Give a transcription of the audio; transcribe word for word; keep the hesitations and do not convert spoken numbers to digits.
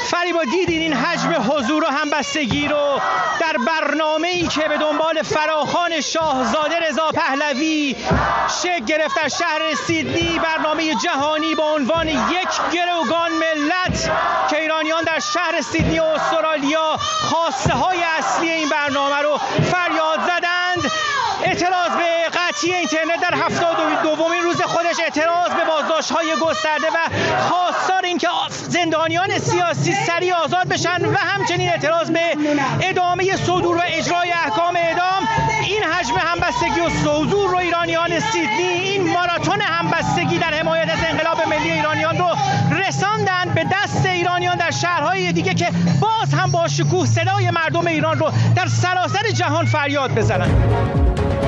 فریبا دیدین این حجم حضور و همبستگی رو در برنامه‌ای که به دنبال فراخوان شاهزاده رضا پهلوی شکل گرفت در شهر سیدنی، برنامه جهانی با عنوان یک گروگان ملت که ایرانیان در شهر سیدنی و استرالیا خواسته های اصلی این برنامه رو فریاد زدند. اعتراض به قطعی اینترنت در هفتاد و دومین روز خودش، اعتراض به بازداشت‌های گسترده و خواستار این که زندانیان سیاسی سریع آزاد بشن و همچنین اعتراض به ادامه صدور و اجرای احکام اعدام. این حجم همبستگی و حضور رو ایرانیان سیدنی، این ماراتون همبستگی در حمایت از انقلاب ملی ایرانیان رو رساندن به دست ایرانیان در شهرهای دیگه که باز هم با شکوه صدای مردم ایران رو در سراسر جهان فریاد بزنن.